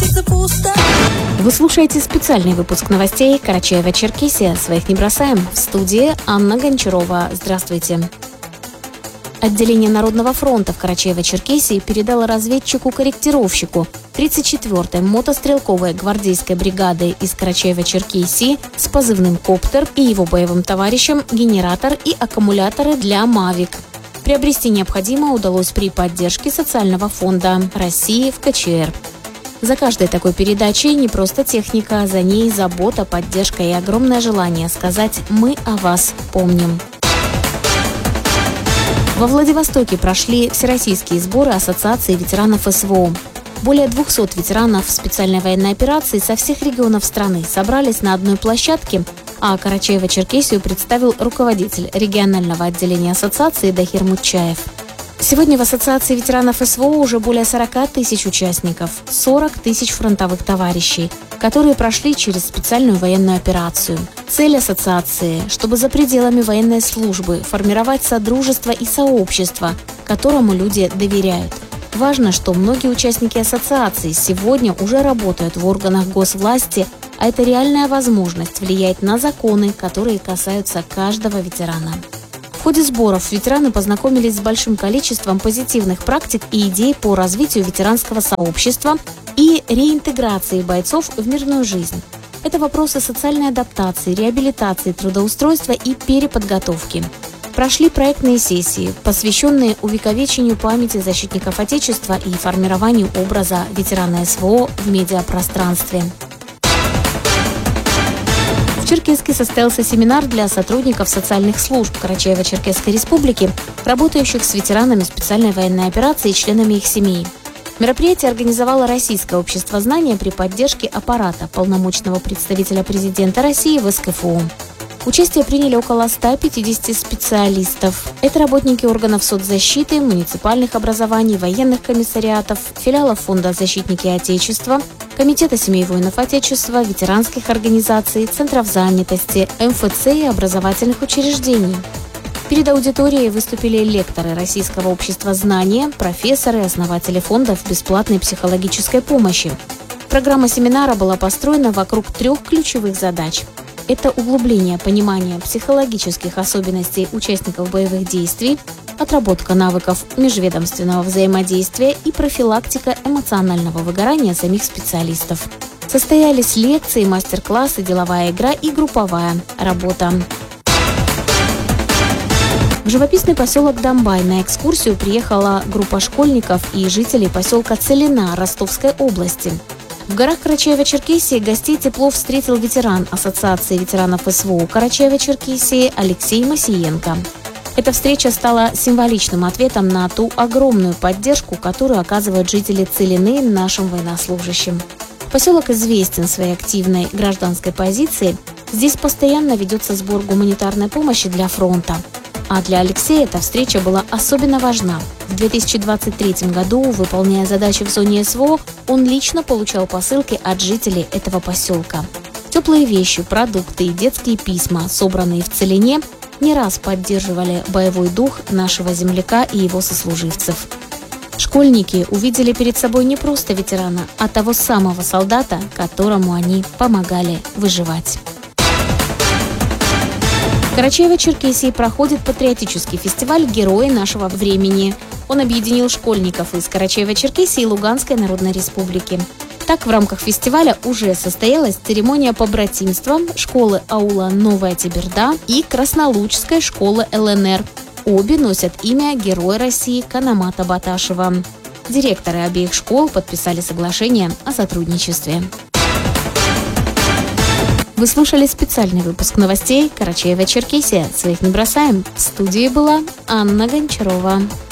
сердце пусто. Вы слушаете специальный выпуск новостей Карачаево-Черкесия. Своих не бросаем. В студии Анна Гончарова. Здравствуйте. Отделение Народного фронта в Карачаево-Черкесии передало разведчику-корректировщику 34-й мотострелковой гвардейской бригады из Карачаево-Черкесии с позывным «Коптер» и его боевым товарищам генератор и аккумуляторы для «Мавик». Приобрести необходимое удалось при поддержке Социального фонда России в КЧР. За каждой такой передачей не просто техника, за ней забота, поддержка и огромное желание сказать «Мы о вас помним». Во Владивостоке прошли всероссийские сборы Ассоциации ветеранов СВО. Более 200 ветеранов специальной военной операции со всех регионов страны собрались на одной площадке, а Карачаево-Черкесию представил руководитель регионального отделения ассоциации Дахир Мутчаев. Сегодня в Ассоциации ветеранов СВО уже более 40 тысяч участников, 40 тысяч фронтовых товарищей, которые прошли через специальную военную операцию. Цель ассоциации – чтобы за пределами военной службы формировать содружество и сообщество, которому люди доверяют. Важно, что многие участники ассоциации сегодня уже работают в органах госвласти, а это реальная возможность влиять на законы, которые касаются каждого ветерана. В ходе сборов ветераны познакомились с большим количеством позитивных практик и идей по развитию ветеранского сообщества и реинтеграции бойцов в мирную жизнь. Это вопросы социальной адаптации, реабилитации, трудоустройства и переподготовки. Прошли проектные сессии, посвященные увековечению памяти защитников Отечества и формированию образа ветерана СВО в медиапространстве. В Черкесске состоялся семинар для сотрудников социальных служб Карачаево-Черкесской Республики, работающих с ветеранами специальной военной операции и членами их семей. Мероприятие организовало Российское общество знания при поддержке аппарата полномочного представителя президента России в СКФУ. Участие приняли около 150 специалистов. Это работники органов соцзащиты, муниципальных образований, военных комиссариатов, филиалов Фонда «Защитники Отечества», Комитета семей воинов Отечества, ветеранских организаций, центров занятости, МФЦ и образовательных учреждений. Перед аудиторией выступили лекторы Российского общества знания, профессоры, основатели фондов бесплатной психологической помощи. Программа семинара была построена вокруг 3 ключевых задач. Это углубление понимания психологических особенностей участников боевых действий, отработка навыков межведомственного взаимодействия и профилактика эмоционального выгорания самих специалистов. Состоялись лекции, мастер-классы, деловая игра и групповая работа. В живописный поселок Домбай на экскурсию приехала группа школьников и жителей поселка Целина Ростовской области. В горах Карачаево-Черкесии гостей тепло встретил ветеран Ассоциации ветеранов СВО Карачаево-Черкесии Алексей Масиенко. Эта встреча стала символичным ответом на ту огромную поддержку, которую оказывают жители Целины нашим военнослужащим. Поселок известен своей активной гражданской позицией. Здесь постоянно ведется сбор гуманитарной помощи для фронта. А для Алексея эта встреча была особенно важна. В 2023 году, выполняя задачи в зоне СВО, он лично получал посылки от жителей этого поселка. Теплые вещи, продукты и детские письма, собранные в Целине, не раз поддерживали боевой дух нашего земляка и его сослуживцев. Школьники увидели перед собой не просто ветерана, а того самого солдата, которому они помогали выживать. В Карачаево-Черкесии проходит патриотический фестиваль «Герои нашего времени». Он объединил школьников из Карачаево-Черкесии и Луганской Народной Республики. Так, в рамках фестиваля уже состоялась церемония побратимства школы аула Новая Теберда и Краснолучской школы ЛНР. Обе носят имя Героя России Канамата Баташева. Директоры обеих школ подписали соглашение о сотрудничестве. Вы слушали специальный выпуск новостей Карачаево-Черкесия. Своих не бросаем. В студии была Анна Гончарова.